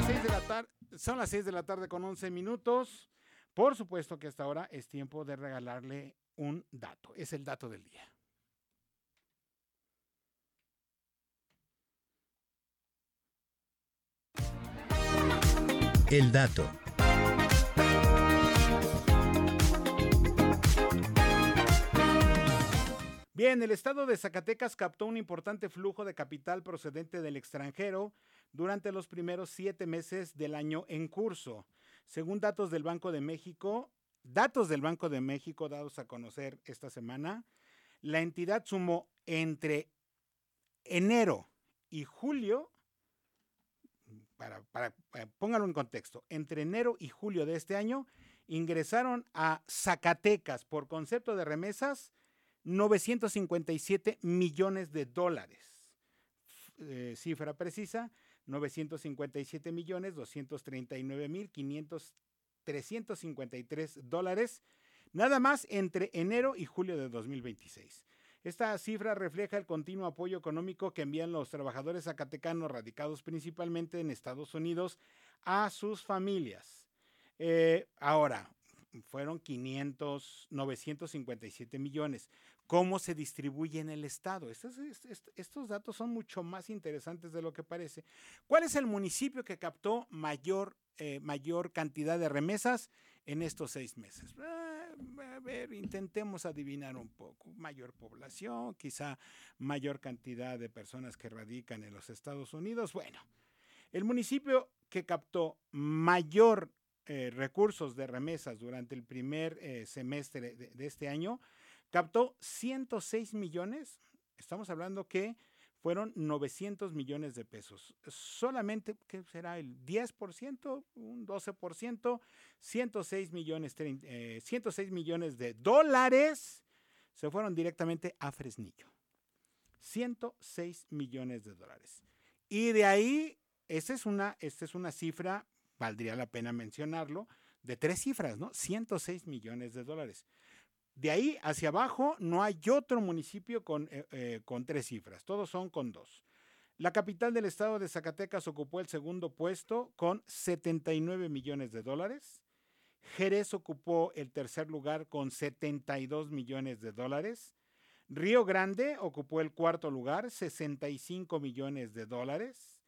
Son las 6 de la tarde con 11 minutos. Por supuesto que hasta ahora es tiempo de regalarle un dato. Es el dato del día. El dato. Bien, el estado de Zacatecas captó un importante flujo de capital procedente del extranjero durante los primeros 7 meses del año en curso. Según datos del Banco de México, dados a conocer esta semana, la entidad sumó entre enero y julio, póngalo en contexto, entre enero y julio de este año, ingresaron a Zacatecas por concepto de remesas 957 millones de dólares. Cifra precisa, 957 millones 239 mil 353 dólares, nada más entre enero y julio de 2026. Esta cifra refleja el continuo apoyo económico que envían los trabajadores zacatecanos radicados principalmente en Estados Unidos a sus familias. Ahora, fueron 957 millones. ¿Cómo se distribuye en el estado? Estos datos son mucho más interesantes de lo que parece. ¿Cuál es el municipio que captó mayor cantidad de remesas en estos 6 meses? A ver, intentemos adivinar un poco. Mayor población, quizá mayor cantidad de personas que radican en los Estados Unidos. Bueno, el municipio que captó mayor recursos de remesas durante el primer semestre de este año, captó 106 millones, estamos hablando que fueron 900 millones de pesos. Solamente, ¿qué será? El 10%, un 12%, 106 millones de dólares se fueron directamente a Fresnillo. 106 millones de dólares. Y de ahí, esta es una cifra, valdría la pena mencionarlo, de 3 cifras, ¿no? 106 millones de dólares. De ahí hacia abajo no hay otro municipio con 3 cifras, todos son con 2. La capital del estado de Zacatecas ocupó el segundo puesto con 79 millones de dólares. Jerez ocupó el tercer lugar con 72 millones de dólares. Río Grande ocupó el cuarto lugar, 65 millones de dólares.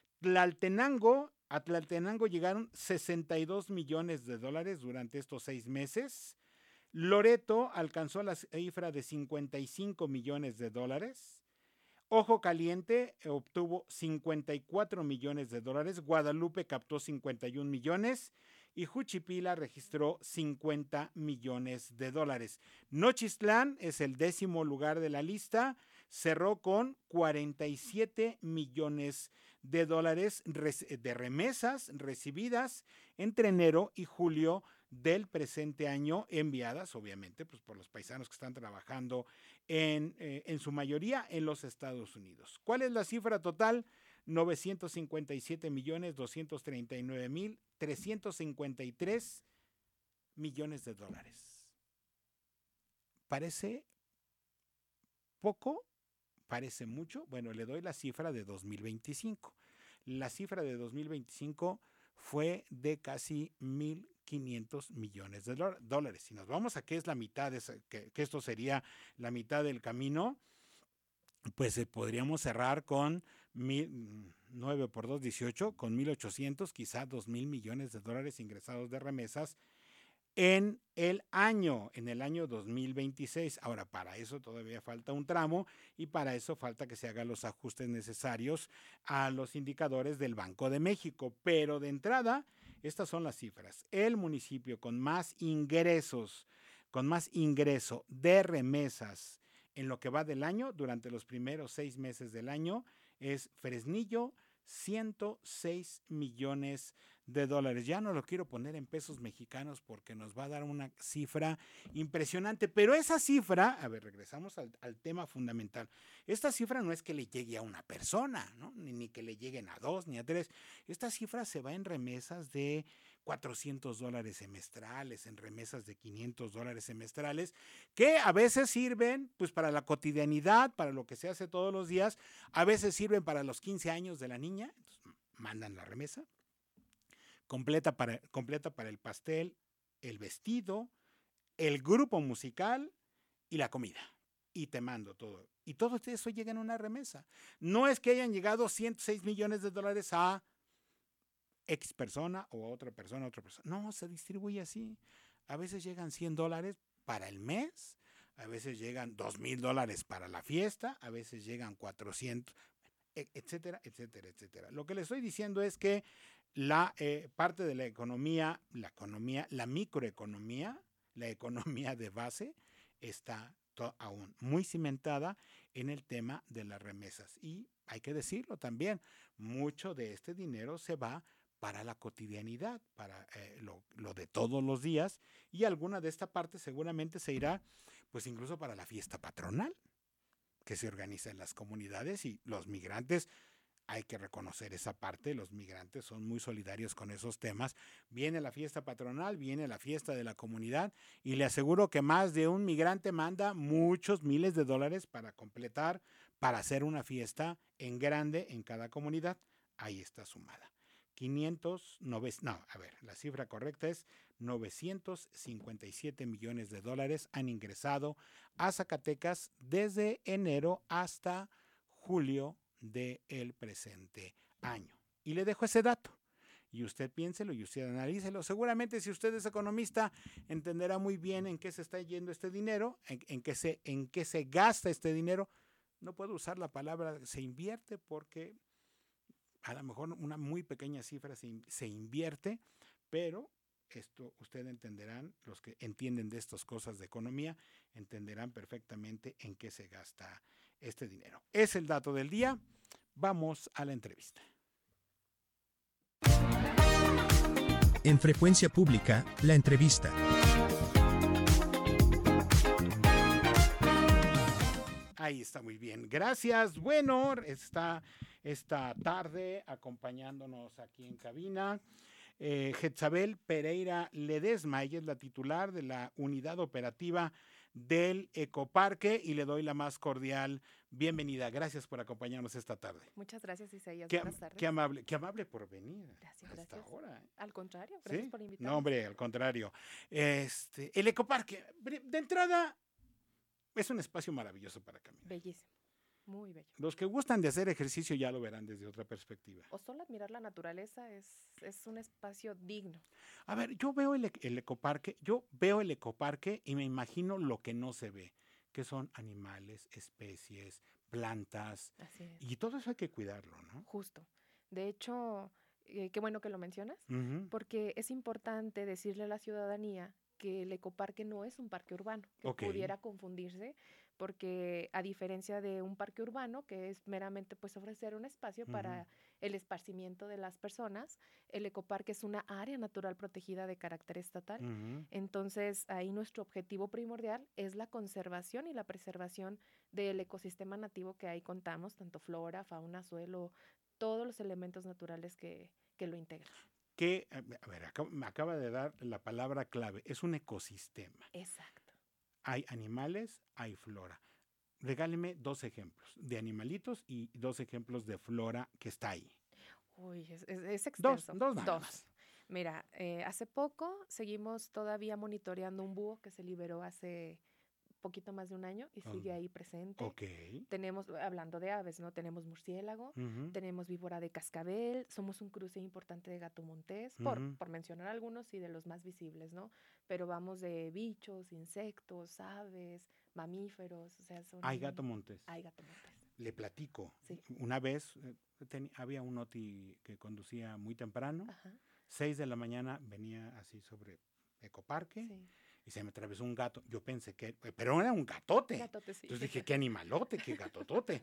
A Tlaltenango llegaron 62 millones de dólares durante estos 6 meses. Loreto alcanzó la cifra de 55 millones de dólares. Ojo Caliente obtuvo 54 millones de dólares. Guadalupe captó 51 millones y Juchipila registró 50 millones de dólares. Nochistlán es el 10º lugar de la lista. Cerró con 47 millones de dólares de remesas recibidas entre enero y julio del presente año, enviadas obviamente pues, por los paisanos que están trabajando en su mayoría en los Estados Unidos. ¿Cuál es la cifra total? 957 millones 239 mil 353 millones de dólares. ¿Parece poco? ¿Parece mucho? Bueno, le doy la cifra de 2025. La cifra de 2025 fue de casi 1,500 millones de dólares. Si nos vamos a qué es la mitad, que esto sería la mitad del camino, pues podríamos cerrar con 9 por 2, 18, con 1,800, quizá 2,000 millones de dólares ingresados de remesas en el año 2026. Ahora, para eso todavía falta un tramo y para eso falta que se hagan los ajustes necesarios a los indicadores del Banco de México. Pero de entrada, estas son las cifras. El municipio con más ingreso de remesas en lo que va del año, durante los primeros 6 meses del año, es Fresnillo, 106 millones de dólares. Ya no lo quiero poner en pesos mexicanos porque nos va a dar una cifra impresionante, pero esa cifra, a ver, regresamos al tema fundamental. Esta cifra no es que le llegue a una persona, ¿no? Ni que le lleguen a 2 ni a 3. Esta cifra se va en remesas de $400 semestrales, en remesas de $500 semestrales, que a veces sirven pues para la cotidianidad, para lo que se hace todos los días, a veces sirven para los 15 años de la niña, entonces mandan la remesa, completa para el pastel, el vestido, el grupo musical y la comida. Y te mando todo. Y todo eso llega en una remesa. No es que hayan llegado 106 millones de dólares a X persona o a otra persona, a otra persona. No, se distribuye así. A veces llegan 100 dólares para el mes, a veces llegan $2,000 para la fiesta, a veces llegan 400, etcétera, etcétera, etcétera. Lo que le estoy diciendo es que la parte de la economía, la microeconomía, la economía de base, está aún muy cimentada en el tema de las remesas. Y hay que decirlo también, mucho de este dinero se va para la cotidianidad, para lo de todos los días, y alguna de esta parte seguramente se irá, pues incluso para la fiesta patronal que se organiza en las comunidades, y los migrantes, hay que reconocer esa parte, los migrantes son muy solidarios con esos temas. Viene la fiesta patronal, viene la fiesta de la comunidad, y le aseguro que más de un migrante manda muchos miles de dólares para completar, para hacer una fiesta en grande en cada comunidad. Ahí está sumada. La cifra correcta es 957 millones de dólares han ingresado a Zacatecas desde enero hasta julio del presente año. Y le dejo ese dato. Y usted piénselo y usted analícelo. Seguramente si usted es economista entenderá muy bien en qué se está yendo este dinero, en qué se gasta este dinero. No puedo usar la palabra se invierte porque a lo mejor una muy pequeña cifra se invierte, pero esto ustedes entenderán, los que entienden de estas cosas de economía, entenderán perfectamente en qué se gasta este dinero. Es el dato del día. Vamos a la entrevista. En Frecuencia Pública, la entrevista. Ahí está, muy bien. Gracias. Bueno, está esta tarde acompañándonos aquí en cabina Jezabel Pereira Ledesma. Ella es la titular de la unidad operativa del Ecoparque y le doy la más cordial bienvenida. Gracias por acompañarnos esta tarde. Muchas gracias, Isaías. Buenas tardes. Qué amable por venir. Gracias, hasta gracias. ahora. Al contrario, gracias por invitarme. No, hombre, al contrario. El Ecoparque, de entrada, es un espacio maravilloso para caminar. Bellísimo, muy bello. Los que gustan de hacer ejercicio ya lo verán desde otra perspectiva. O solo admirar la naturaleza es un espacio digno. A ver, yo veo el Ecoparque y me imagino lo que no se ve, que son animales, especies, plantas. Así es. Y todo eso hay que cuidarlo, ¿no? Justo. De hecho, qué bueno que lo mencionas, porque es importante decirle a la ciudadanía que el Ecoparque no es un parque urbano, que pudiera confundirse, porque a diferencia de un parque urbano, que es meramente pues ofrecer un espacio para el esparcimiento de las personas, el Ecoparque es una área natural protegida de carácter estatal. Entonces, ahí nuestro objetivo primordial es la conservación y la preservación del ecosistema nativo que ahí contamos, tanto flora, fauna, suelo, todos los elementos naturales que lo integran. Me acaba de dar la palabra clave, es un ecosistema. Exacto. Hay animales, hay flora. Regáleme 2 ejemplos de animalitos y 2 ejemplos de flora que está ahí. Uy, es extenso. Dos nada más. Mira, hace poco seguimos todavía monitoreando un búho que se liberó hace poquito más de un año y sigue ahí presente. Okay. Tenemos, hablando de aves, ¿no? Tenemos murciélago, tenemos víbora de cascabel, somos un cruce importante de gato montés, por mencionar algunos y de los más visibles, ¿no? Pero vamos de bichos, insectos, aves, mamíferos, o sea, son... Hay gato montés. Hay gato montés. Le platico. Sí. Una vez había un OTI que conducía muy temprano, 6 de la mañana venía así sobre Ecoparque. Sí. Y se me atravesó un gato. Yo pensé que... Pero era un gatote. Gatote, sí. Entonces dije, qué animalote, qué gatotote.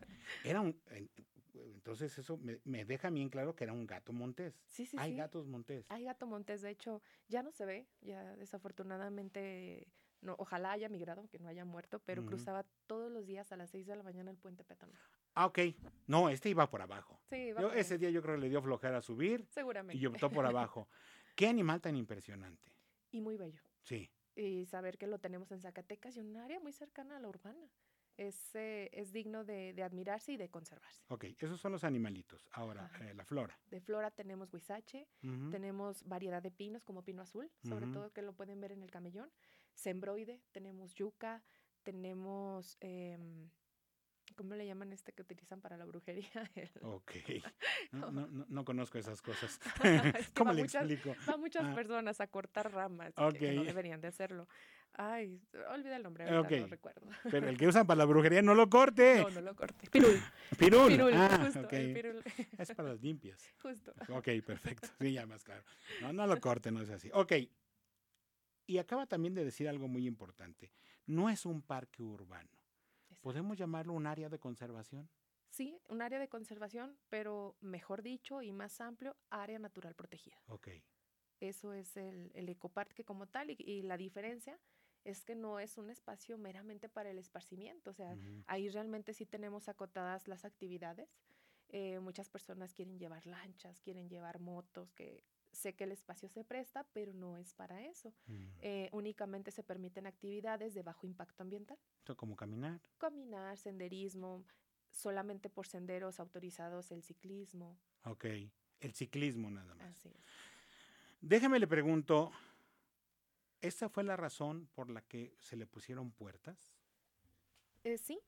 Entonces eso me deja bien claro que era un gato montés. Sí. Hay gatos montés. Hay gato montés. De hecho, ya no se ve. Ya desafortunadamente... No, ojalá haya migrado, que no haya muerto, pero cruzaba todos los días a las 6 de la mañana el puente peatonal. Ok. No, iba por abajo. Sí, ese día yo creo que le dio flojera subir. Seguramente. Y optó por abajo. Qué animal tan impresionante. Y muy bello. Sí. Y saber que lo tenemos en Zacatecas y un área muy cercana a la urbana. es digno de admirarse y de conservarse. Ok, esos son los animalitos. Ahora, la flora. De flora tenemos huizache, tenemos variedad de pinos como pino azul, sobre todo que lo pueden ver en el camellón, cembroide, tenemos yuca, tenemos, ¿cómo le llaman que utilizan para la brujería? Ok, no conozco esas cosas. Es que ¿Cómo le explico? Van muchas personas a cortar ramas que no deberían de hacerlo. Ay, olvida el nombre, ahorita no recuerdo. Pero el que usan para la brujería, no lo corte. No lo corte. Pirul. Pirul. Justo, Okay. pirul. Es para las limpias. Justo. Ok, perfecto. Sí, ya más claro. No lo corte, no es así. Ok. Y acaba también de decir algo muy importante. No es un parque urbano. Exacto. ¿Podemos llamarlo un área de conservación? Sí, un área de conservación, pero mejor dicho y más amplio, área natural protegida. Ok. Eso es el ecoparque como tal y la diferencia es que no es un espacio meramente para el esparcimiento, o sea, ahí realmente sí tenemos acotadas las actividades. Muchas personas quieren llevar lanchas, quieren llevar motos, que sé que el espacio se presta, pero no es para eso. Únicamente se permiten actividades de bajo impacto ambiental. ¿Como caminar? Caminar, senderismo, solamente por senderos autorizados el ciclismo. Ok, el ciclismo nada más. Así es. Déjame le pregunto, ¿esta fue la razón por la que se le pusieron puertas? Sí,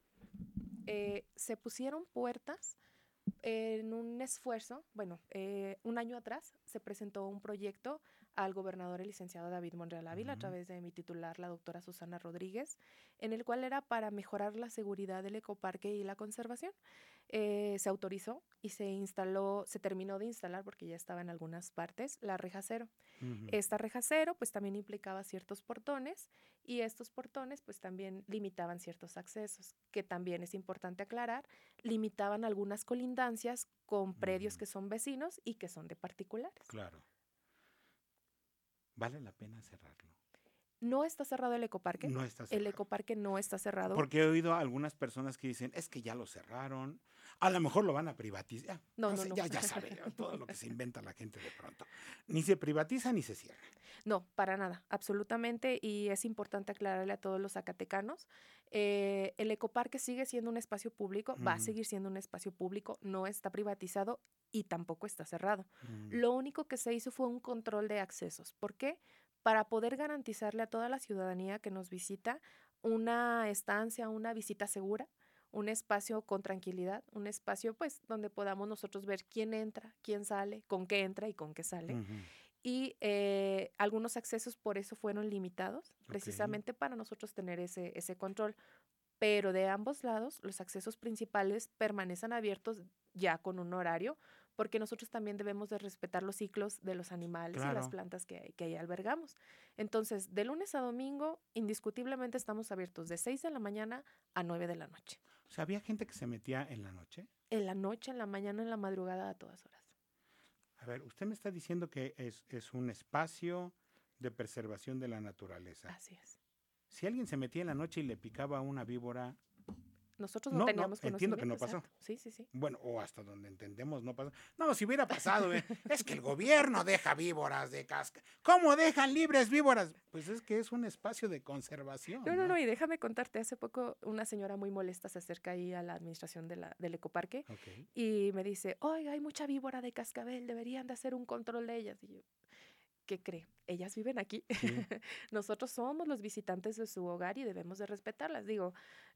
se pusieron puertas en un esfuerzo. Bueno, un año atrás se presentó un proyecto al gobernador, el licenciado David Monreal Ávila, a través de mi titular, la doctora Susana Rodríguez, en el cual era para mejorar la seguridad del ecoparque y la conservación. Se autorizó y se terminó de instalar, porque ya estaba en algunas partes, la reja cero. Esta reja cero pues también implicaba ciertos portones, y estos portones pues también limitaban ciertos accesos, que también es importante aclarar, limitaban algunas colindancias con predios que son vecinos y que son de particulares. Claro. ¿Vale la pena cerrarlo? No está cerrado el ecoparque. No está cerrado. El ecoparque no está cerrado. Porque he oído a algunas personas que dicen, es que ya lo cerraron, a lo mejor lo van a privatizar. No. Ya sabe, todo lo que se inventa la gente de pronto. Ni se privatiza ni se cierra. No, para nada, absolutamente, y es importante aclararle a todos los zacatecanos, el ecoparque sigue siendo un espacio público, va a seguir siendo un espacio público, no está privatizado y tampoco está cerrado. Lo único que se hizo fue un control de accesos. ¿Por qué? Para poder garantizarle a toda la ciudadanía que nos visita una estancia, una visita segura, un espacio con tranquilidad, un espacio pues donde podamos nosotros ver quién entra, quién sale, con qué entra y con qué sale. Y algunos accesos por eso fueron limitados, precisamente para nosotros tener ese control. Pero de ambos lados, los accesos principales permanecen abiertos ya con un horario, porque nosotros también debemos de respetar los ciclos de los animales y las plantas que ahí albergamos. Entonces, de lunes a domingo, indiscutiblemente estamos abiertos de 6 de la mañana a 9 de la noche. O sea, ¿había gente que se metía en la noche? En la noche, en la mañana, en la madrugada, a todas horas. A ver, usted me está diciendo que es un espacio de preservación de la naturaleza. Así es. Si alguien se metía en la noche y le picaba una víbora... Nosotros no teníamos conocimiento. Entiendo que no pasó. Exacto. Sí. Bueno, o hasta donde entendemos no pasó. No, si hubiera pasado, es que el gobierno deja víboras de casca. ¿Cómo dejan libres víboras? Pues es que es un espacio de conservación. No, y déjame contarte, hace poco una señora muy molesta se acerca ahí a la administración del ecoparque y me dice, oiga, hay mucha víbora de cascabel, deberían de hacer un control de ellas. Y yo, ¿qué cree? Ellas viven aquí. Sí. Nosotros somos los visitantes de su hogar y debemos de respetarlas. Digo,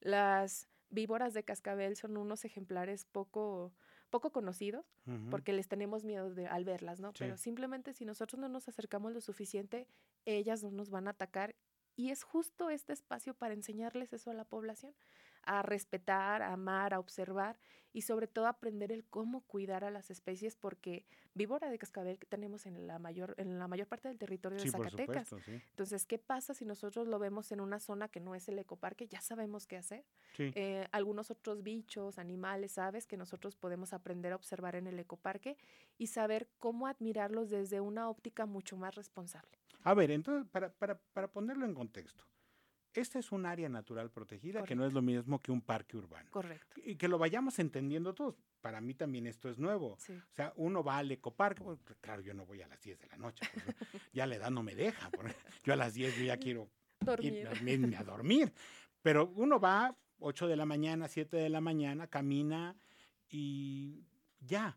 las víboras de cascabel son unos ejemplares poco conocidos, porque les tenemos miedo al verlas, ¿no? Sí. Pero simplemente si nosotros no nos acercamos lo suficiente, ellas no nos van a atacar. Y es justo este espacio para enseñarles eso a la población, a respetar, a amar, a observar y sobre todo aprender el cómo cuidar a las especies, porque víbora de cascabel que tenemos en la mayor parte del territorio de Zacatecas. Por supuesto, sí. Entonces, ¿qué pasa si nosotros lo vemos en una zona que no es el ecoparque? Ya sabemos qué hacer. Sí. Algunos otros bichos, animales, aves que nosotros podemos aprender a observar en el ecoparque y saber cómo admirarlos desde una óptica mucho más responsable. A ver, entonces, para ponerlo en contexto, esta es un área natural protegida. Correcto. Que no es lo mismo que un parque urbano. Correcto. Y que lo vayamos entendiendo todos. Para mí también esto es nuevo. Sí. O sea, uno va al ecoparque, bueno, claro, yo no voy a las 10 de la noche, ya la edad no me deja. Yo a las 10 yo ya quiero irme a dormir. Pero uno va 8 de la mañana, 7 de la mañana, camina y ya.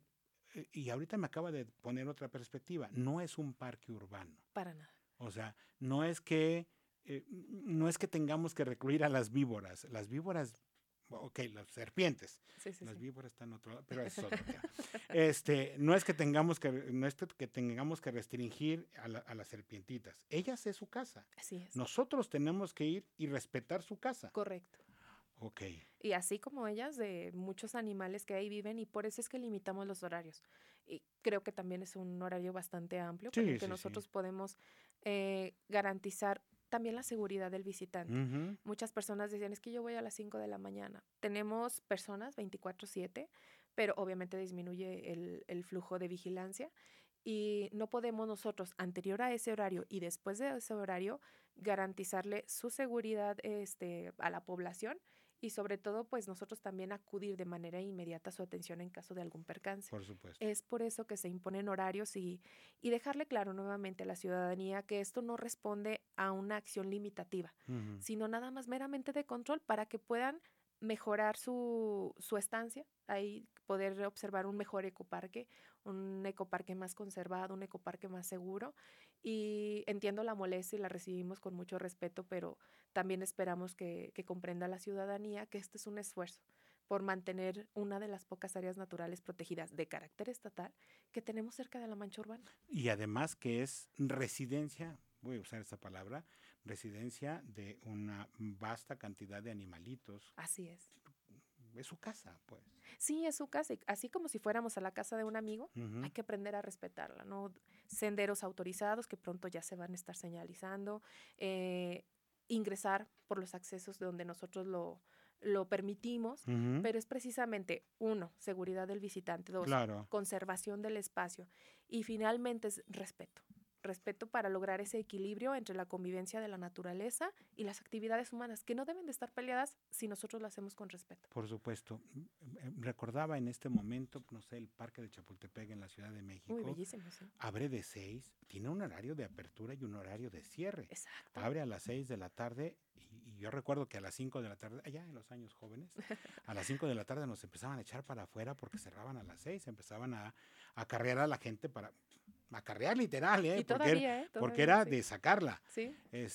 Y ahorita me acaba de poner otra perspectiva. No es un parque urbano. Para nada. O sea, no es que tengamos que recluir a las víboras. Las víboras, ok, las serpientes. Sí, Las sí. víboras están en otro lado, pero eso es otro tema. No es que tengamos que restringir a las serpientitas. Ellas es su casa. Así es. Nosotros tenemos que ir y respetar su casa. Correcto. Ok. Y así como ellas, de muchos animales que ahí viven, y por eso es que limitamos los horarios. Y creo que también es un horario bastante amplio, Sí, con el que sí, nosotros sí. podemos garantizar también la seguridad del visitante. Ujú. Muchas personas decían, es que yo voy a las 5 de la mañana. Tenemos personas 24/7, pero obviamente disminuye el flujo de vigilancia y no podemos nosotros, anterior a ese horario y después de ese horario, garantizarle su seguridad a la población y sobre todo, pues nosotros también acudir de manera inmediata a su atención en caso de algún percance. Por supuesto. Es por eso que se imponen horarios y dejarle claro nuevamente a la ciudadanía que esto no responde a una acción limitativa, Ujú. sino nada más meramente de control para que puedan mejorar su estancia, ahí poder observar un mejor ecoparque, un ecoparque más conservado, un ecoparque más seguro. Y entiendo la molestia y la recibimos con mucho respeto, pero también esperamos que comprenda la ciudadanía que este es un esfuerzo por mantener una de las pocas áreas naturales protegidas de carácter estatal que tenemos cerca de la mancha urbana. Y además que es residencia, voy a usar esa palabra, residencia de una vasta cantidad de animalitos. Así es. Es su casa, pues. Sí, es su casa. Así como si fuéramos a la casa de un amigo, Ujú. hay que aprender a respetarla, ¿no? Senderos autorizados que pronto ya se van a estar señalizando, ingresar por los accesos de donde nosotros lo permitimos, Ujú. pero es precisamente, 1, seguridad del visitante, 2, Claro. conservación del espacio y finalmente es respeto. Respeto para lograr ese equilibrio entre la convivencia de la naturaleza y las actividades humanas, que no deben de estar peleadas si nosotros lo hacemos con respeto. Por supuesto. Recordaba en este momento, no sé, el Parque de Chapultepec en la Ciudad de México. Muy bellísimo, sí. Abre de 6, tiene un horario de apertura y un horario de cierre. Exacto. Abre a las 6 de la tarde y yo recuerdo que a las 5 de la tarde, allá en los años jóvenes, a las 5 de la tarde nos empezaban a echar para afuera porque cerraban a las 6, empezaban a acarrear a la gente para acarrear literal, Y porque todavía, porque era sí. de sacarla. Sí,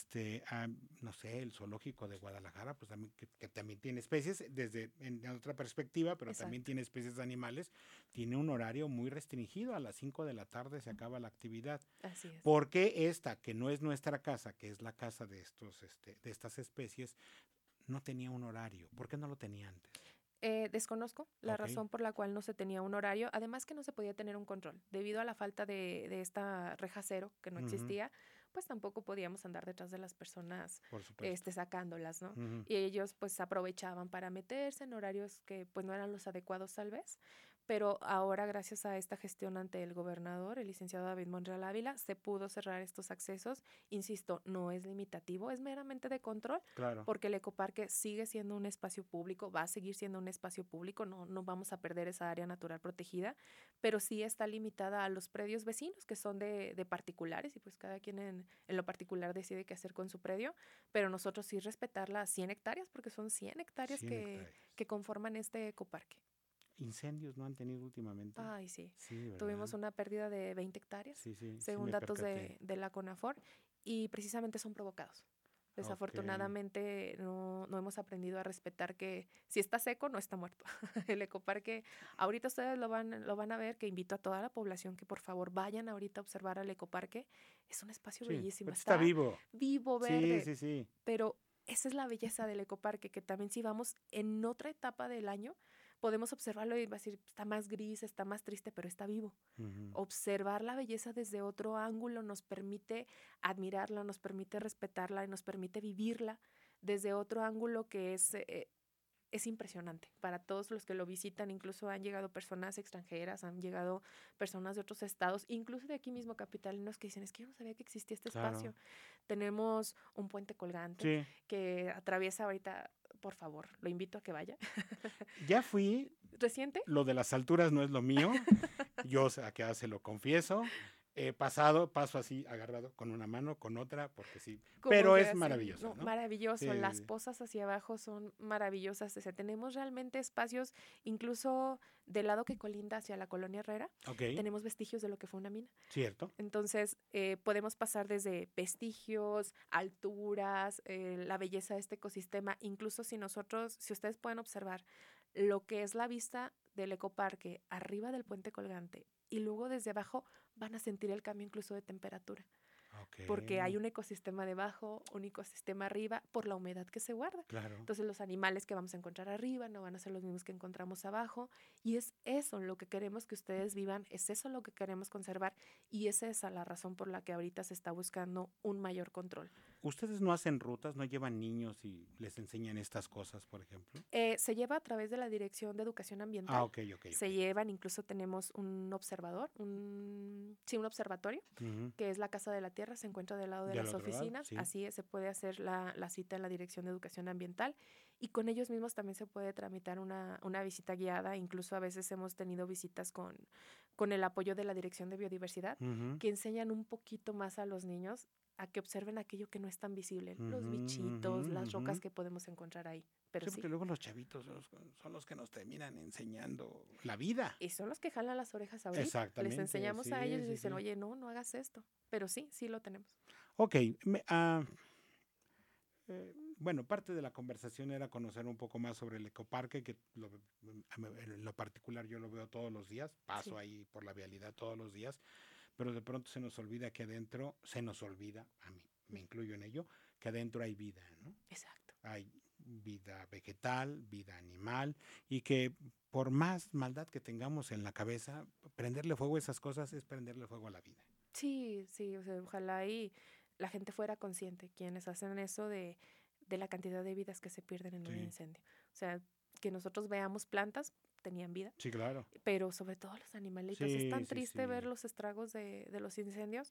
No sé, el zoológico de Guadalajara, pues también que también tiene especies desde en otra perspectiva, pero también exacto. tiene especies de animales, tiene un horario muy restringido, a las 5 de la tarde se acaba la actividad. Así es. Porque esta, que no es nuestra casa, que es la casa de de estas especies, no tenía un horario. ¿Por qué no lo tenía antes? Desconozco la Ok. razón por la cual no se tenía un horario, además que no se podía tener un control. Debido a la falta de esta reja cero que no Ujú. existía, pues tampoco podíamos andar detrás de las personas Por supuesto. sacándolas, ¿no? Ujú. Y ellos pues aprovechaban para meterse en horarios que pues no eran los adecuados tal vez, pero ahora gracias a esta gestión ante el gobernador, el licenciado David Monreal Ávila, se pudo cerrar estos accesos. Insisto, no es limitativo, es meramente de control, Claro. porque el ecoparque sigue siendo un espacio público, va a seguir siendo un espacio público, no vamos a perder esa área natural protegida, pero sí está limitada a los predios vecinos que son de particulares y pues cada quien en lo particular decide qué hacer con su predio, pero nosotros sí respetar las 100 hectáreas porque son 100 hectáreas 100 hectáreas. que conforman este ecoparque. ¿Incendios no han tenido últimamente? Ay, sí. Sí, ¿verdad? Tuvimos una pérdida de 20 hectáreas, Sí, sí, sí según me datos percaté. de la CONAFOR, y precisamente son provocados. Desafortunadamente no hemos aprendido a respetar que si está seco no está muerto. El ecoparque, ahorita ustedes lo van a ver, que invito a toda la población que por favor vayan ahorita a observar al ecoparque. Es un espacio Sí, bellísimo. está vivo. Vivo, verde. Sí, sí, sí. Pero esa es la belleza del ecoparque, que también si vamos en otra etapa del año, podemos observarlo y va a decir, está más gris, está más triste, pero está vivo. Ujú. Observar la belleza desde otro ángulo nos permite admirarla, nos permite respetarla y nos permite vivirla desde otro ángulo que es impresionante para todos los que lo visitan. Incluso han llegado personas extranjeras, han llegado personas de otros estados, incluso de aquí mismo capitalinos, que dicen, es que yo no sabía que existía este espacio. Tenemos un puente colgante que atraviesa ahorita. Por favor, lo invito a que vaya. Ya fui. ¿Reciente? Lo de las alturas no es lo mío. Yo acá se lo confieso. paso así agarrado con una mano, con otra, porque sí, pero es maravilloso, ¿no? Maravilloso, las pozas hacia abajo son maravillosas, tenemos realmente espacios, incluso del lado que colinda hacia la Colonia Herrera, tenemos vestigios de lo que fue una mina. Cierto. Entonces, podemos pasar desde vestigios, alturas, la belleza de este ecosistema, incluso si ustedes pueden observar lo que es la vista del ecoparque arriba del puente colgante y luego desde abajo van a sentir el cambio incluso de temperatura. Porque hay un ecosistema debajo, un ecosistema arriba, por la humedad que se guarda. Claro. Entonces los animales que vamos a encontrar arriba no van a ser los mismos que encontramos abajo. Y es eso lo que queremos que ustedes vivan, es eso lo que queremos conservar. Y es esa la razón por la que ahorita se está buscando un mayor control. ¿Ustedes no hacen rutas, no llevan niños y les enseñan estas cosas, por ejemplo? Se lleva a través de la Dirección de Educación Ambiental. Se llevan, incluso tenemos un observador, un observatorio, que es la Casa de la Tierra, se encuentra del lado de las oficinas. Sí. Así es, se puede hacer la cita en la Dirección de Educación Ambiental y con ellos mismos también se puede tramitar una visita guiada. Incluso a veces hemos tenido visitas con el apoyo de la Dirección de Biodiversidad, que enseñan un poquito más a los niños a que observen aquello que no es tan visible, los bichitos, las rocas que podemos encontrar ahí. Pero porque luego los chavitos son los que nos terminan enseñando la vida. Y son los que jalan las orejas ahorita. Exactamente. Les enseñamos a ellos y dicen, oye, no hagas esto. Pero sí lo tenemos. Ok. Bueno, parte de la conversación era conocer un poco más sobre el ecoparque, que en lo particular yo lo veo todos los días, paso ahí por la vialidad todos los días, pero de pronto se nos olvida que adentro, a mí, me incluyo en ello, que adentro hay vida, ¿no? Exacto. Hay vida vegetal, vida animal, y que por más maldad que tengamos en la cabeza, prenderle fuego a esas cosas es prenderle fuego a la vida. Sí, o sea, ojalá y la gente fuera consciente, quienes hacen eso de la cantidad de vidas que se pierden en un incendio. O sea, que nosotros veamos plantas, tenían vida. Sí, claro. Pero sobre todo los animalitos. Es tan triste ver los estragos de los incendios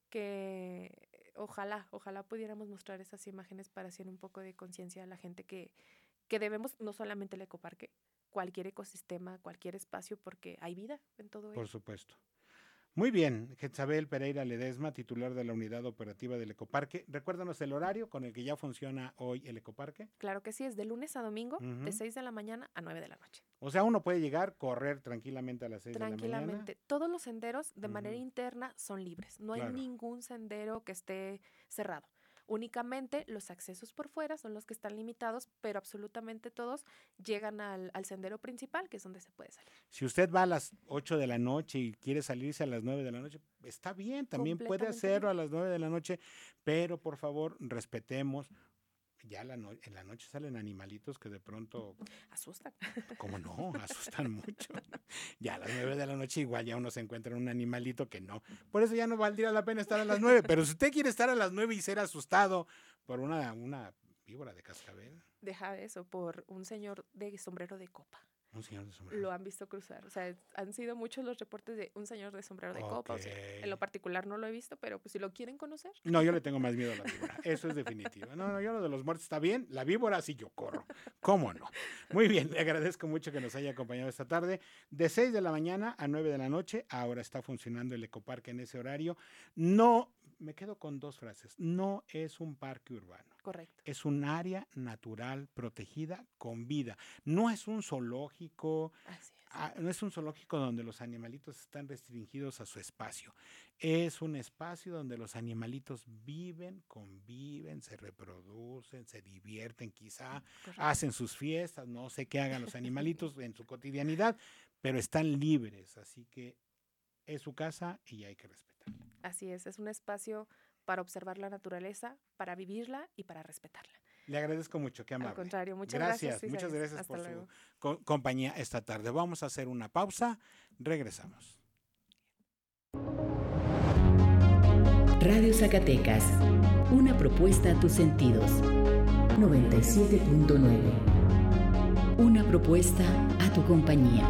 que ojalá pudiéramos mostrar esas imágenes para hacer un poco de conciencia a la gente que debemos, no solamente el ecoparque, cualquier ecosistema, cualquier espacio, porque hay vida en todo ello. Por supuesto. Muy bien, Jezabel Pereira Ledesma, titular de la Unidad Operativa del Ecoparque. Recuérdanos el horario con el que ya funciona hoy el Ecoparque. Claro que sí, es de lunes a domingo, de 6 de la mañana a 9 de la noche. O sea, uno puede llegar, correr tranquilamente a las 6 de la mañana. Tranquilamente. Todos los senderos de manera interna son libres. No hay ningún sendero que esté cerrado. Únicamente los accesos por fuera son los que están limitados, pero absolutamente todos llegan al sendero principal, que es donde se puede salir. Si usted va a las 8 de la noche y quiere salirse a las 9 de la noche, está bien, también puede hacerlo a las 9 de la noche, pero por favor respetemos. Ya en la noche salen animalitos que de pronto... Asustan. ¿Cómo no? Asustan mucho. Ya a las 9 de la noche igual ya uno se encuentra un animalito que no. Por eso ya no valdría la pena estar a las 9. Pero si usted quiere estar a las 9 y ser asustado por una víbora de cascabel. Deja eso, por un señor de sombrero de copa. Un señor de sombrero. Lo han visto cruzar. O sea, han sido muchos los reportes de un señor de sombrero de copa. O sea, en lo particular no lo he visto, pero pues si lo quieren conocer. No, yo le tengo más miedo a la víbora. Eso es definitivo. No, yo lo de los muertos está bien. La víbora sí yo corro. ¿Cómo no? Muy bien, le agradezco mucho que nos haya acompañado esta tarde. De 6 de la mañana a 9 de la noche, ahora está funcionando el Ecoparque en ese horario. No, me quedo con dos frases. No es un parque urbano. Correcto. Es un área natural protegida con vida. No es un zoológico. Así es. No es un zoológico donde los animalitos están restringidos a su espacio. Es un espacio donde los animalitos viven, conviven, se reproducen, se divierten quizá, hacen sus fiestas, no sé qué hagan los animalitos en su cotidianidad, pero están libres. Así que es su casa y hay que respetarla. Así es un espacio para observar la naturaleza, para vivirla y para respetarla. Le agradezco mucho, qué amable. Al contrario, muchas gracias. Muchas gracias por su compañía esta tarde. Vamos a hacer una pausa, regresamos. Radio Zacatecas, una propuesta a tus sentidos. 97.9. Una propuesta a tu compañía.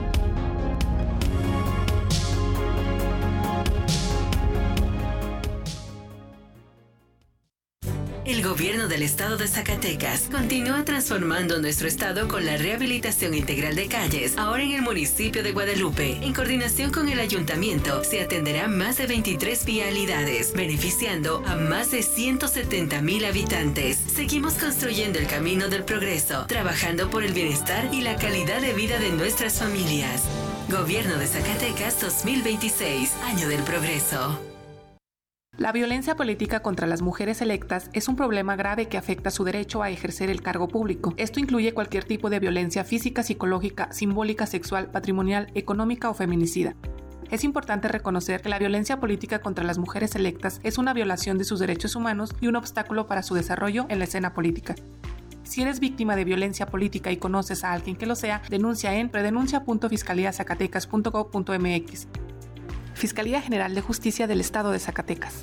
El gobierno del estado de Zacatecas continúa transformando nuestro estado con la rehabilitación integral de calles. Ahora en el municipio de Guadalupe, en coordinación con el ayuntamiento, se atenderán más de 23 vialidades, beneficiando a más de 170,000 habitantes. Seguimos construyendo el camino del progreso, trabajando por el bienestar y la calidad de vida de nuestras familias. Gobierno de Zacatecas 2026, Año del Progreso. La violencia política contra las mujeres electas es un problema grave que afecta su derecho a ejercer el cargo público. Esto incluye cualquier tipo de violencia física, psicológica, simbólica, sexual, patrimonial, económica o feminicida. Es importante reconocer que la violencia política contra las mujeres electas es una violación de sus derechos humanos y un obstáculo para su desarrollo en la escena política. Si eres víctima de violencia política y conoces a alguien que lo sea, denuncia en predenuncia.fiscaliazacatecas.gov.mx. Fiscalía General de Justicia del Estado de Zacatecas.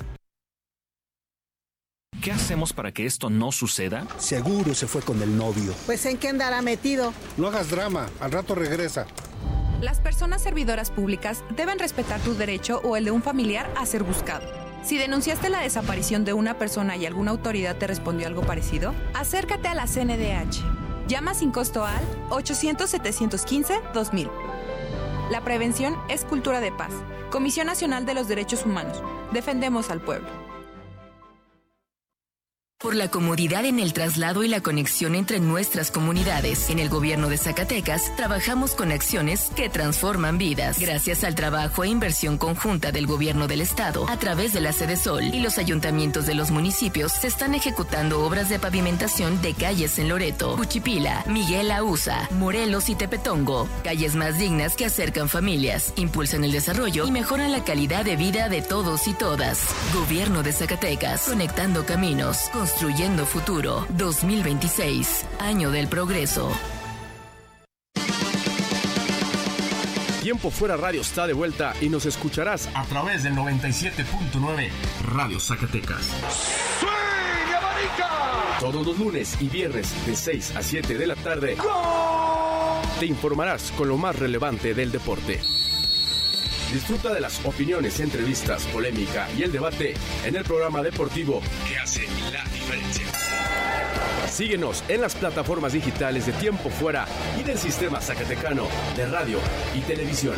¿Qué hacemos para que esto no suceda? Seguro se fue con el novio. Pues ¿en qué andará metido? No hagas drama, al rato regresa. Las personas servidoras públicas deben respetar tu derecho o el de un familiar a ser buscado. Si denunciaste la desaparición de una persona y alguna autoridad te respondió algo parecido, acércate a la CNDH. Llama sin costo al 800-715-2000. La prevención es cultura de paz. Comisión Nacional de los Derechos Humanos. Defendemos al pueblo. Por la comodidad en el traslado y la conexión entre nuestras comunidades, en el gobierno de Zacatecas trabajamos con acciones que transforman vidas. Gracias al trabajo e inversión conjunta del gobierno del estado, a través de la Sedesol y los ayuntamientos de los municipios, se están ejecutando obras de pavimentación de calles en Loreto, Juchipila, Miguel Ausa, Morelos y Tepetongo. Calles más dignas que acercan familias, impulsan el desarrollo y mejoran la calidad de vida de todos y todas. Gobierno de Zacatecas, conectando caminos, construyendo futuro. 2026, Año del Progreso. Tiempo Fuera Radio está de vuelta y nos escucharás a través del 97.9 Radio Zacatecas. ¡Swing, América! Todos los lunes y viernes de 6 a 7 de la tarde. ¡Gol! Te informarás con lo más relevante del deporte. Disfruta de las opiniones, entrevistas, polémica y el debate en el programa deportivo que hace la diferencia. Síguenos en las plataformas digitales de Tiempo Fuera y del Sistema Zacatecano de Radio y Televisión.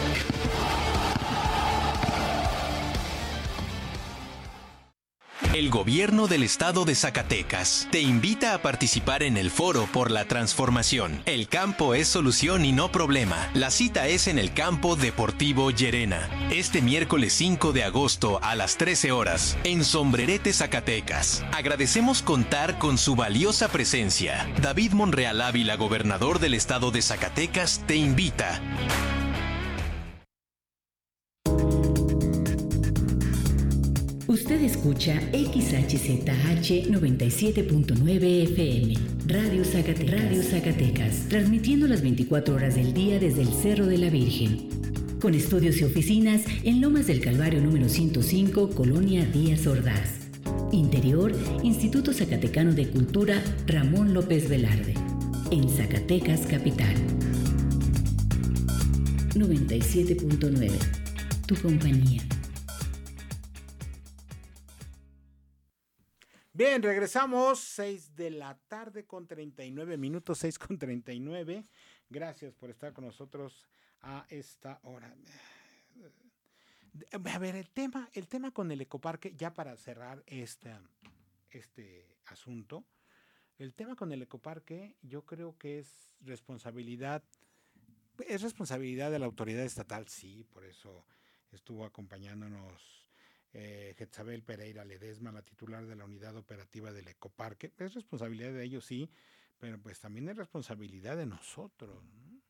El Gobierno del Estado de Zacatecas te invita a participar en el Foro por la Transformación. El campo es solución y no problema. La cita es en el Campo Deportivo Llerena. Este miércoles 5 de agosto a las 13 horas, en Sombrerete, Zacatecas. Agradecemos contar con su valiosa presencia. David Monreal Ávila, gobernador del Estado de Zacatecas, te invita. Usted escucha XHZH 97.9 FM, Radio Zacatecas, transmitiendo las 24 horas del día desde el Cerro de la Virgen. Con estudios y oficinas en Lomas del Calvario número 105, Colonia Díaz Ordaz. Interior, Instituto Zacatecano de Cultura Ramón López Velarde. En Zacatecas, capital. 97.9, tu compañía. Bien, regresamos, 6 de la tarde con 39 minutos, 6:39. Gracias por estar con nosotros a esta hora. A ver, el tema con el ecoparque, ya para cerrar este asunto, el tema con el ecoparque yo creo que es responsabilidad de la autoridad estatal, sí, por eso estuvo acompañándonos Jezabel Pereira Ledesma, la titular de la unidad operativa del ecoparque. Es responsabilidad de ellos, sí, pero pues también es responsabilidad de nosotros, ¿no?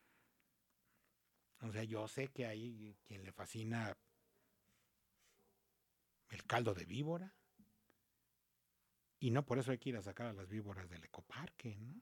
O sea, yo sé que hay quien le fascina el caldo de víbora y no por eso hay que ir a sacar a las víboras del ecoparque, ¿no?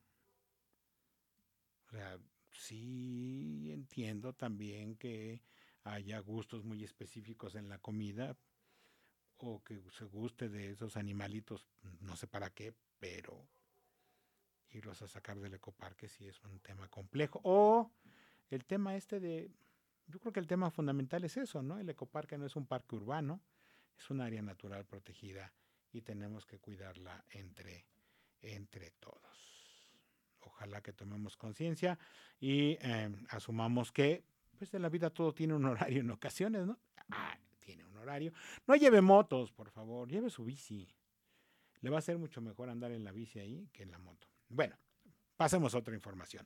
O sea, sí entiendo también que haya gustos muy específicos en la comida o que se guste de esos animalitos, no sé para qué, pero irlos a sacar del ecoparque sí es un tema complejo. O el tema yo creo que el tema fundamental es eso, ¿no? El ecoparque no es un parque urbano, es un área natural protegida y tenemos que cuidarla entre todos. Ojalá que tomemos conciencia y asumamos que pues en la vida todo tiene un horario en ocasiones, ¿no? Tiene un horario. No lleve motos, por favor, lleve su bici. Le va a ser mucho mejor andar en la bici ahí que en la moto. Bueno, pasemos a otra información.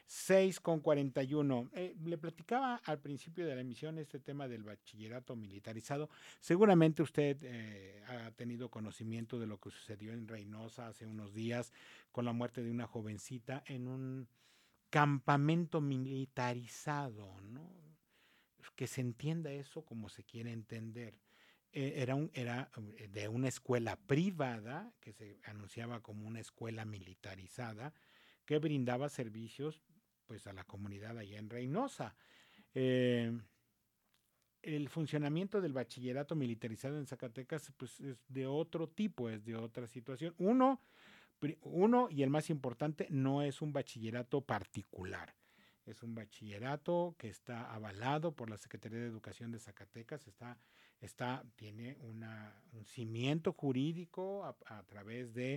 6:41. Le platicaba al principio de la emisión este tema del bachillerato militarizado. Seguramente usted ha tenido conocimiento de lo que sucedió en Reynosa hace unos días con la muerte de una jovencita en un campamento militarizado, ¿no? Que se entienda eso como se quiere entender. Era de una escuela privada que se anunciaba como una escuela militarizada que brindaba servicios pues a la comunidad allá en Reynosa. El funcionamiento del bachillerato militarizado en Zacatecas pues es de otro tipo, es de otra situación. Uno, y el más importante, no es un bachillerato particular. Es un bachillerato que está avalado por la Secretaría de Educación de Zacatecas, tiene un cimiento jurídico a través de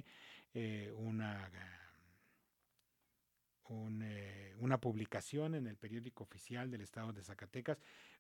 una publicación en el periódico oficial del Estado de Zacatecas.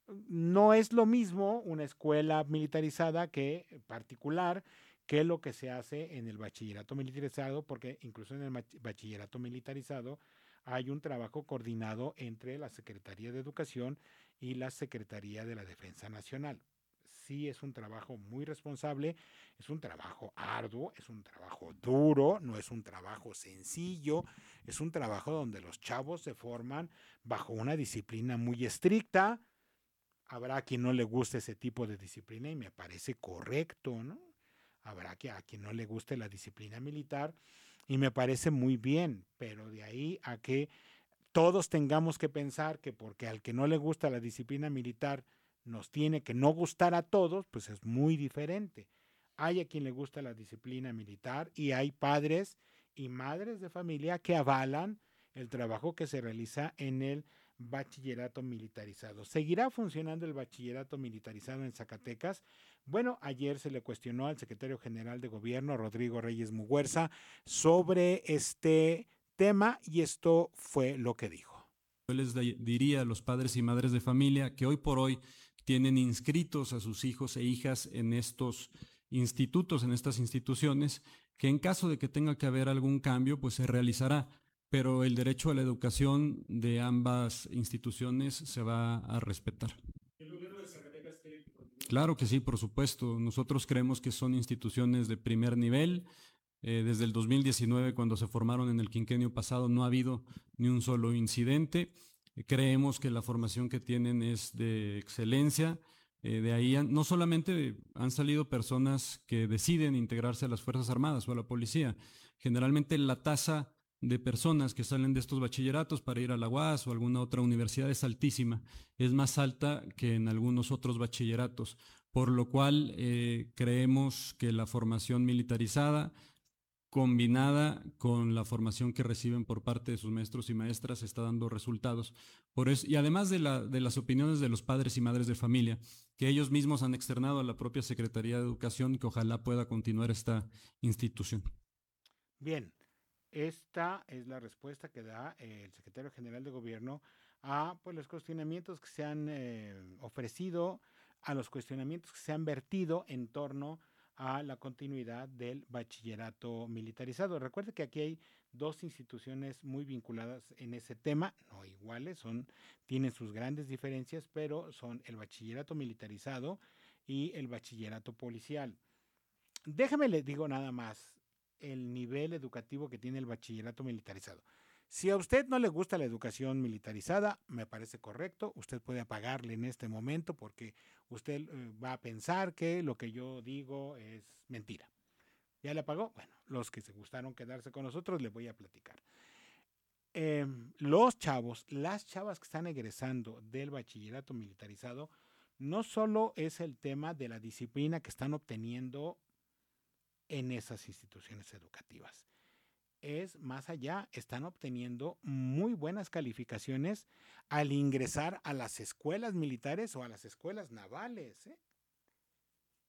No es lo mismo una escuela militarizada que particular que lo que se hace en el bachillerato militarizado, porque incluso en el bachillerato militarizado hay un trabajo coordinado entre la Secretaría de Educación y la Secretaría de la Defensa Nacional. Sí, es un trabajo muy responsable, es un trabajo arduo, es un trabajo duro, no es un trabajo sencillo, es un trabajo donde los chavos se forman bajo una disciplina muy estricta. Habrá quien no le guste ese tipo de disciplina y me parece correcto, ¿no? Habrá a quien no le guste la disciplina militar y me parece muy bien, pero de ahí a que todos tengamos que pensar que porque al que no le gusta la disciplina militar nos tiene que no gustar a todos, pues es muy diferente. Hay a quien le gusta la disciplina militar y hay padres y madres de familia que avalan el trabajo que se realiza en el bachillerato militarizado. ¿Seguirá funcionando el bachillerato militarizado en Zacatecas? Bueno, ayer se le cuestionó al secretario general de Gobierno, Rodrigo Reyes Muguerza, sobre este tema y esto fue lo que dijo. Yo les diría a los padres y madres de familia que hoy por hoy tienen inscritos a sus hijos e hijas en estos institutos, en estas instituciones, que en caso de que tenga que haber algún cambio, pues se realizará, pero el derecho a la educación de ambas instituciones se va a respetar. ¿El gobierno de Zacatecas cree que continúe? Claro que sí, por supuesto. Nosotros creemos que son instituciones de primer nivel. Desde el 2019, cuando se formaron en el quinquenio pasado, no ha habido ni un solo incidente. Creemos que la formación que tienen es de excelencia. De ahí no solamente han salido personas que deciden integrarse a las Fuerzas Armadas o a la policía. Generalmente la tasa de personas que salen de estos bachilleratos para ir a la UAS o alguna otra universidad es altísima. Es más alta que en algunos otros bachilleratos. Por lo cual creemos que la formación militarizada combinada con la formación que reciben por parte de sus maestros y maestras está dando resultados. Por eso, y además de las opiniones de los padres y madres de familia, que ellos mismos han externado a la propia Secretaría de Educación, que ojalá pueda continuar esta institución. Bien, esta es la respuesta que da el secretario general de Gobierno a pues, los cuestionamientos que se han ofrecido, a los cuestionamientos que se han vertido en torno a la continuidad del bachillerato militarizado. Recuerde que aquí hay dos instituciones muy vinculadas en ese tema, no iguales, tienen sus grandes diferencias, pero son el bachillerato militarizado y el bachillerato policial. Déjame le digo nada más el nivel educativo que tiene el bachillerato militarizado. Si a usted no le gusta la educación militarizada, me parece correcto, usted puede apagarle en este momento porque usted va a pensar que lo que yo digo es mentira. ¿Ya le apagó? Bueno, los que se gustaron quedarse con nosotros, les voy a platicar. Los chavos, las chavas que están egresando del bachillerato militarizado, no solo es el tema de la disciplina que están obteniendo en esas instituciones educativas. Es más allá, están obteniendo muy buenas calificaciones al ingresar a las escuelas militares o a las escuelas navales.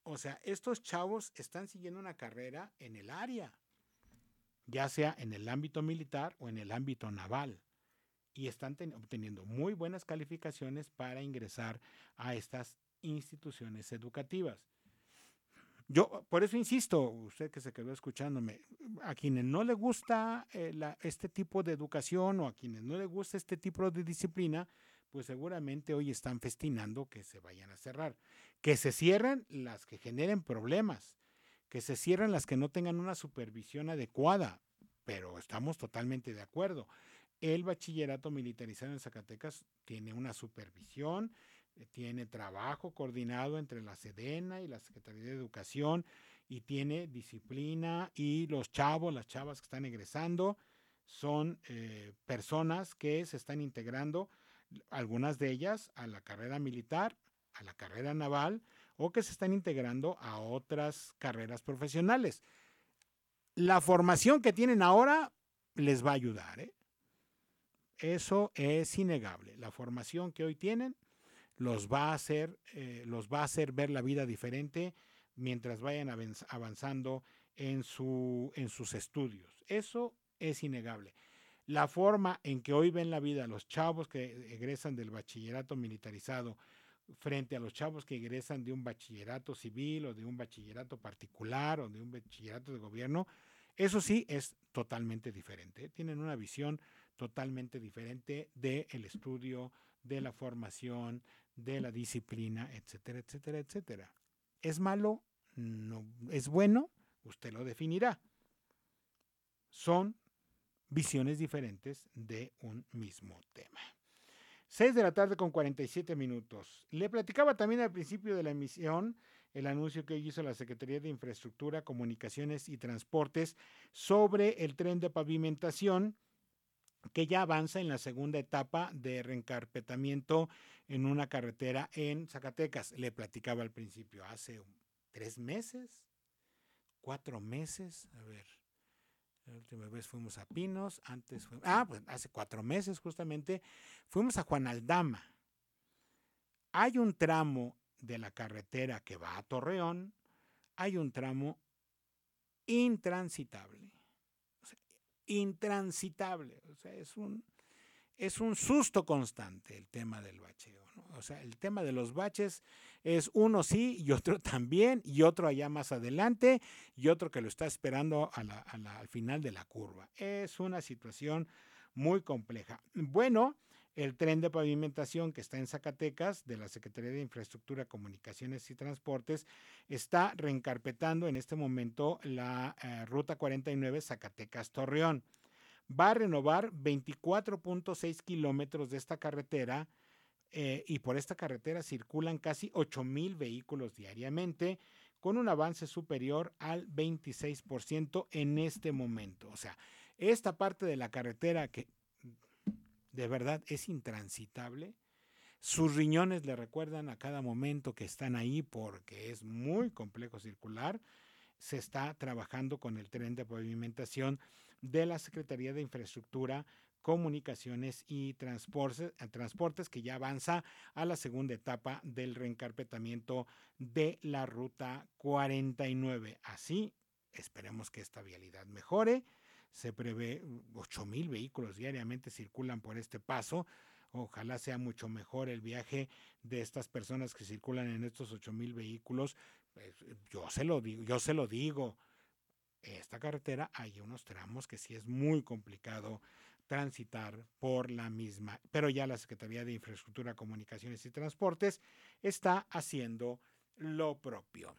O sea, estos chavos están siguiendo una carrera en el área, ya sea en el ámbito militar o en el ámbito naval, y están obteniendo muy buenas calificaciones para ingresar a estas instituciones educativas. Yo, por eso insisto, usted que se quedó escuchándome, a quienes no le gusta este tipo de educación o a quienes no le gusta este tipo de disciplina, pues seguramente hoy están festinando que se vayan a cerrar. Que se cierren las que generen problemas, que se cierren las que no tengan una supervisión adecuada, pero estamos totalmente de acuerdo. El bachillerato militarizado en Zacatecas tiene una supervisión, tiene trabajo coordinado entre la Sedena y la Secretaría de Educación y tiene disciplina, y los chavos, las chavas que están egresando son personas que se están integrando, algunas de ellas a la carrera militar, a la carrera naval, o que se están integrando a otras carreras profesionales. La formación que tienen ahora les va a ayudar, ¿eh? Eso es innegable. La formación que hoy tienen los va a hacer ver la vida diferente mientras vayan avanzando en sus estudios. Eso es innegable. La forma en que hoy ven la vida los chavos que egresan del bachillerato militarizado frente a los chavos que egresan de un bachillerato civil o de un bachillerato particular o de un bachillerato de gobierno, eso sí es totalmente diferente. Tienen una visión totalmente diferente del estudio, de la formación, de la disciplina, etcétera, etcétera, etcétera. ¿Es malo? No. ¿Es bueno? Usted lo definirá. Son visiones diferentes de un mismo tema. 6:47 p.m. Le platicaba también al principio de la emisión el anuncio que hoy hizo la Secretaría de Infraestructura, Comunicaciones y Transportes sobre el tren de pavimentación que ya avanza en la segunda etapa de reencarpetamiento en una carretera en Zacatecas. Le platicaba al principio, hace 3 meses, 4 meses, a ver, la última vez fuimos a Pinos, pues hace 4 meses justamente, fuimos a Juan Aldama. Hay un tramo de la carretera que va a Torreón, hay un tramo intransitable. Intransitable, o sea, es un susto constante el tema del bacheo, ¿no? O sea, el tema de los baches es uno sí y otro también, y otro allá más adelante, y otro que lo está esperando al final de la curva. Es una situación muy compleja. Bueno, el tren de pavimentación que está en Zacatecas, de la Secretaría de Infraestructura, Comunicaciones y Transportes, está reencarpetando en este momento la Ruta 49 Zacatecas-Torreón. Va a renovar 24.6 kilómetros de esta carretera y por esta carretera circulan casi 8,000 vehículos diariamente, con un avance superior al 26% en este momento. O sea, esta parte de la carretera que de verdad es intransitable, sus riñones le recuerdan a cada momento que están ahí porque es muy complejo circular. Se está trabajando con el tren de pavimentación de la Secretaría de Infraestructura, Comunicaciones y Transportes, que ya avanza a la segunda etapa del reencarpetamiento de la Ruta 49. Así, esperemos que esta vialidad mejore. Se prevé 8,000 vehículos diariamente circulan por este paso. Ojalá sea mucho mejor el viaje de estas personas que circulan en estos 8,000 vehículos. Yo se lo digo. Esta carretera hay unos tramos que sí es muy complicado transitar por la misma. Pero ya la Secretaría de Infraestructura, Comunicaciones y Transportes está haciendo lo propio.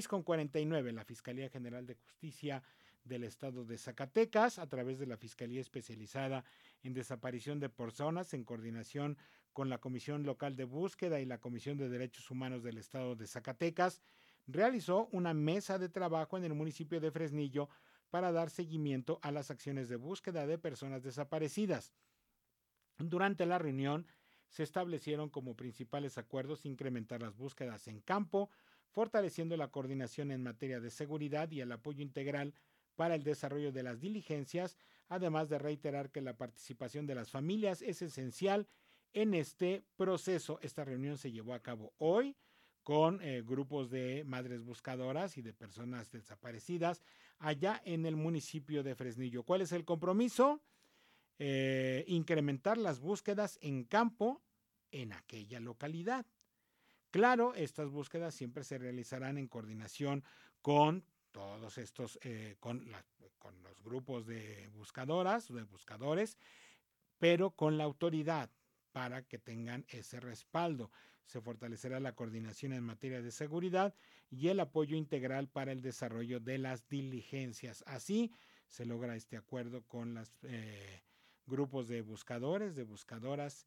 6:49, la Fiscalía General de Justicia del Estado de Zacatecas, a través de la Fiscalía Especializada en Desaparición de Personas, en coordinación con la Comisión Local de Búsqueda y la Comisión de Derechos Humanos del Estado de Zacatecas, realizó una mesa de trabajo en el municipio de Fresnillo para dar seguimiento a las acciones de búsqueda de personas desaparecidas. Durante la reunión se establecieron como principales acuerdos incrementar las búsquedas en campo, fortaleciendo la coordinación en materia de seguridad y el apoyo integral para el desarrollo de las diligencias, además de reiterar que la participación de las familias es esencial en este proceso. Esta reunión se llevó a cabo hoy con grupos de madres buscadoras y de personas desaparecidas allá en el municipio de Fresnillo. ¿Cuál es el compromiso? Incrementar las búsquedas en campo en aquella localidad. Claro, estas búsquedas siempre se realizarán en coordinación con todos estos, con los grupos de buscadoras, de buscadores, pero con la autoridad para que tengan ese respaldo. Se fortalecerá la coordinación en materia de seguridad y el apoyo integral para el desarrollo de las diligencias. Así se logra este acuerdo con los grupos de buscadores, de buscadoras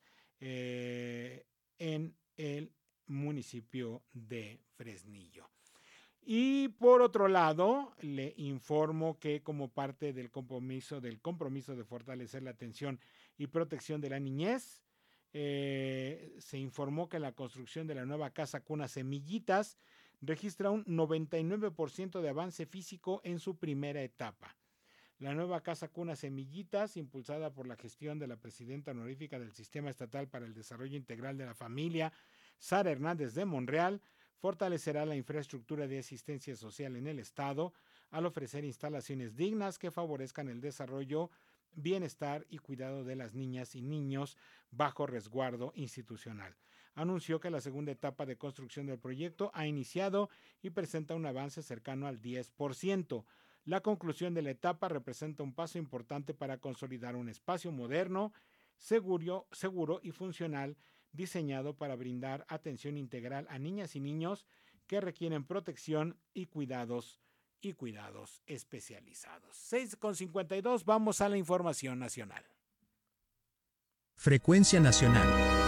en el municipio de Fresnillo. Y por otro lado, le informo que como parte del compromiso de fortalecer la atención y protección de la niñez, se informó que la construcción de la nueva casa cuna Semillitas registra un 99% de avance físico en su primera etapa. La nueva casa cuna Semillitas, impulsada por la gestión de la presidenta honorífica del Sistema Estatal para el Desarrollo Integral de la Familia, Sara Hernández de Monreal, fortalecerá la infraestructura de asistencia social en el Estado al ofrecer instalaciones dignas que favorezcan el desarrollo, bienestar y cuidado de las niñas y niños bajo resguardo institucional. Anunció que la segunda etapa de construcción del proyecto ha iniciado y presenta un avance cercano al 10%. La conclusión de la etapa representa un paso importante para consolidar un espacio moderno, seguro y funcional, diseñado para brindar atención integral a niñas y niños que requieren protección y cuidados especializados. 6:52, vamos a la información nacional. Frecuencia nacional.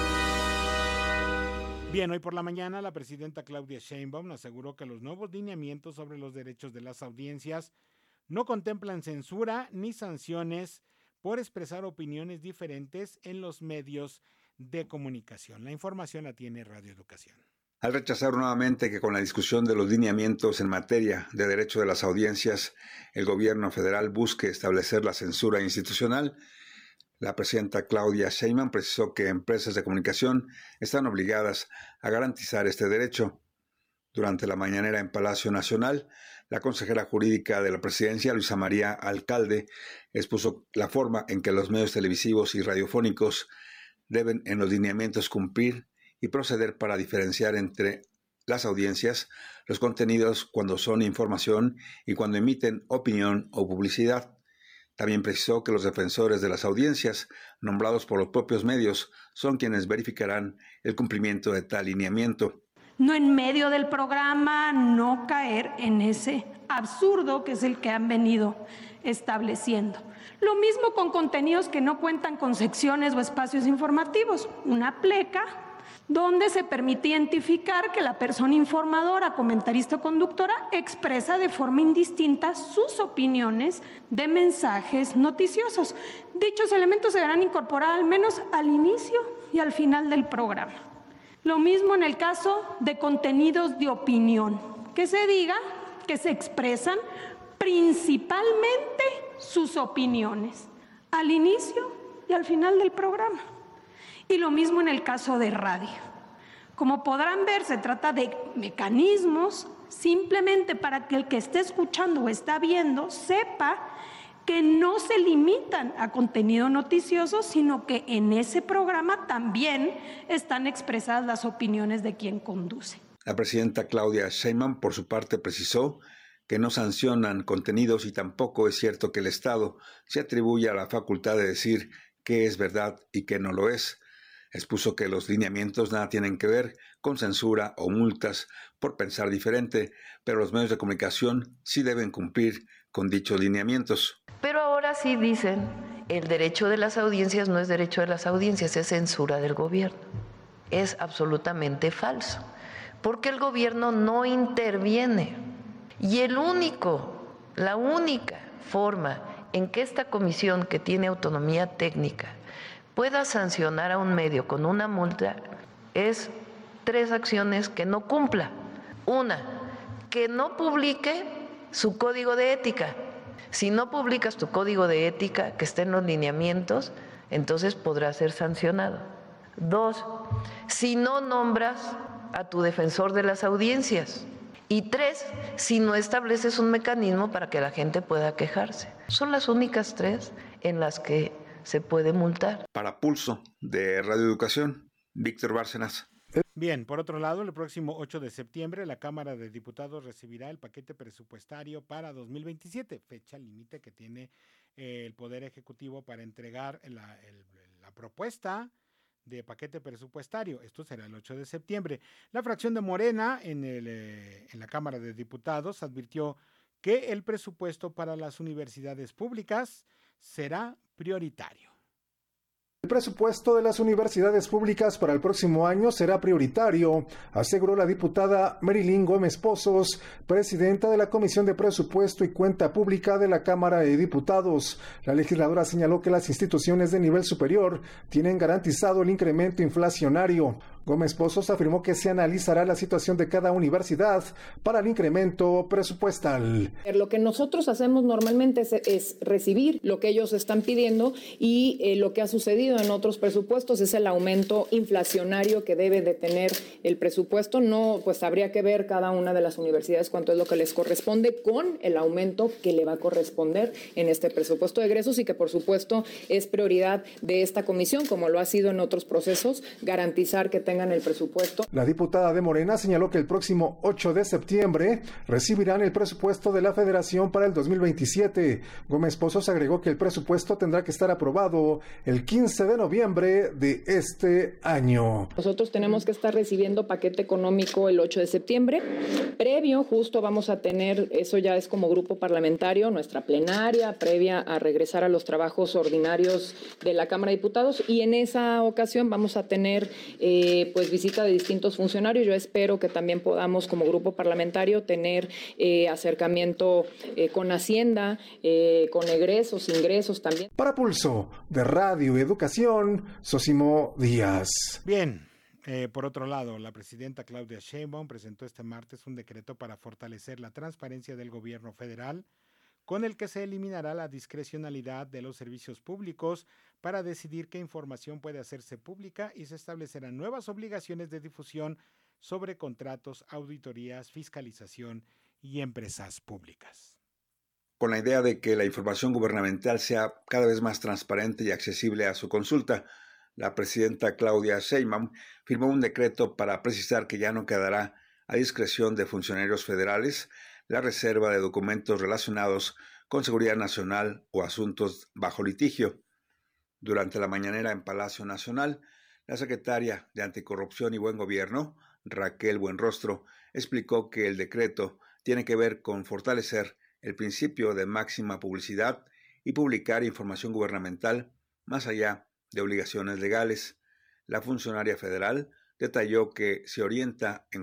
Bien, hoy por la mañana la presidenta Claudia Sheinbaum aseguró que los nuevos lineamientos sobre los derechos de las audiencias no contemplan censura ni sanciones por expresar opiniones diferentes en los medios de comunicación. La información la tiene Radio Educación. Al rechazar nuevamente que con la discusión de los lineamientos en materia de derecho de las audiencias, el gobierno federal busque establecer la censura institucional, la presidenta Claudia Sheinbaum precisó que empresas de comunicación están obligadas a garantizar este derecho. Durante la mañanera en Palacio Nacional, la consejera jurídica de la presidencia, Luisa María Alcalde, expuso la forma en que los medios televisivos y radiofónicos deben en los lineamientos cumplir y proceder para diferenciar entre las audiencias, los contenidos cuando son información y cuando emiten opinión o publicidad. También precisó que los defensores de las audiencias, nombrados por los propios medios, son quienes verificarán el cumplimiento de tal lineamiento. No en medio del programa, no caer en ese absurdo que es el que han venido estableciendo. Lo mismo con contenidos que no cuentan con secciones o espacios informativos. Una pleca donde se permite identificar que la persona informadora, comentarista o conductora expresa de forma indistinta sus opiniones de mensajes noticiosos. Dichos elementos se deberán incorporar al menos al inicio y al final del programa. Lo mismo en el caso de contenidos de opinión, que se diga que se expresan principalmente sus opiniones al inicio y al final del programa. Y lo mismo en el caso de radio. Como podrán ver, se trata de mecanismos simplemente para que el que esté escuchando o está viendo sepa que no se limitan a contenido noticioso, sino que en ese programa también están expresadas las opiniones de quien conduce. La presidenta Claudia Sheinbaum, por su parte, precisó que no sancionan contenidos y tampoco es cierto que el Estado se atribuya la facultad de decir qué es verdad y qué no lo es. Expuso que los lineamientos nada tienen que ver con censura o multas por pensar diferente, pero los medios de comunicación sí deben cumplir con dichos lineamientos. Pero ahora sí dicen, el derecho de las audiencias no es derecho de las audiencias, es censura del gobierno. Es absolutamente falso, porque el gobierno no interviene. Y la única forma en que esta comisión, que tiene autonomía técnica, pueda sancionar a un medio con una multa es 3 acciones que no cumpla. Una, que no publique su código de ética. Si no publicas tu código de ética que esté en los lineamientos, entonces podrá ser sancionado. 2, si no nombras a tu defensor de las audiencias. Y 3, si no estableces un mecanismo para que la gente pueda quejarse. Son las únicas 3 en las que se puede multar. Para Pulso de Radio Educación, Víctor Bárcenas. Bien, por otro lado, el próximo 8 de septiembre la Cámara de Diputados recibirá el paquete presupuestario para 2027, fecha límite que tiene el Poder Ejecutivo para entregar la propuesta de paquete presupuestario. Esto será el 8 de septiembre. La fracción de Morena en la Cámara de Diputados advirtió que el presupuesto para las universidades públicas será prioritario. El presupuesto de las universidades públicas para el próximo año será prioritario, aseguró la diputada Marilyn Gómez Pozos, presidenta de la Comisión de Presupuesto y Cuenta Pública de la Cámara de Diputados. La legisladora señaló que las instituciones de nivel superior tienen garantizado el incremento inflacionario. Gómez Pozos afirmó que se analizará la situación de cada universidad para el incremento presupuestal. Lo que nosotros hacemos normalmente es recibir lo que ellos están pidiendo y lo que ha sucedido en otros presupuestos es el aumento inflacionario que debe de tener el presupuesto. No, pues habría que ver cada una de las universidades cuánto es lo que les corresponde con el aumento que le va a corresponder en este presupuesto de egresos y que por supuesto es prioridad de esta comisión, como lo ha sido en otros procesos, garantizar que tengan el presupuesto. La diputada de Morena señaló que el próximo 8 de septiembre recibirán el presupuesto de la Federación para el 2027. Gómez Pozos agregó que el presupuesto tendrá que estar aprobado el 15 de noviembre de este año. Nosotros tenemos que estar recibiendo paquete económico el 8 de septiembre. Previo, justo vamos a tener, eso ya es como grupo parlamentario, nuestra plenaria previa a regresar a los trabajos ordinarios de la Cámara de Diputados y en esa ocasión vamos a tener pues visita de distintos funcionarios. Yo espero que también podamos como grupo parlamentario tener acercamiento con Hacienda, con egresos, ingresos también. Para Pulso de Radio Educación, Sosimo Díaz. Bien, por otro lado, la presidenta Claudia Sheinbaum presentó este martes un decreto para fortalecer la transparencia del gobierno federal, con el que se eliminará la discrecionalidad de los servicios públicos para decidir qué información puede hacerse pública y se establecerán nuevas obligaciones de difusión sobre contratos, auditorías, fiscalización y empresas públicas. Con la idea de que la información gubernamental sea cada vez más transparente y accesible a su consulta, la presidenta Claudia Sheinbaum firmó un decreto para precisar que ya no quedará a discreción de funcionarios federales la reserva de documentos relacionados con seguridad nacional o asuntos bajo litigio. Durante la mañanera en Palacio Nacional, la secretaria de Anticorrupción y Buen Gobierno, Raquel Buenrostro, explicó que el decreto tiene que ver con fortalecer el principio de máxima publicidad y publicar información gubernamental más allá de obligaciones legales. La funcionaria federal detalló que se orienta en